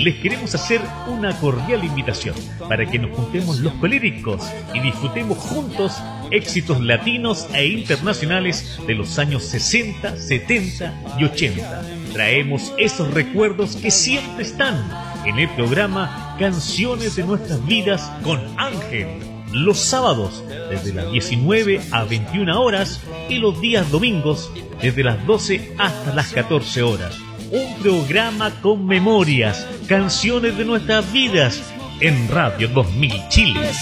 les queremos hacer una cordial invitación para que nos juntemos los colíricos y disfrutemos juntos éxitos latinos e internacionales de los años 60, 70 y 80. Traemos esos recuerdos que siempre están en el programa Canciones de Nuestras Vidas con Ángel. Los sábados desde las 19 a 21 horas y los días domingos desde las 12 hasta las 14 horas. Un programa con memorias, canciones de nuestras vidas en Radio 2000 Chile.